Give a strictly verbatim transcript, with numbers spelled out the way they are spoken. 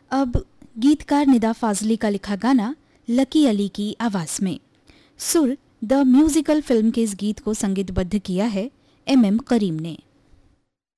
अब गीतकार निदा फाजली का लिखा गाना लकी अली की आवाज में। सुर द म्यूजिकल फिल्म के इस गीत को संगीतबद्ध किया है एम एम करीम ने।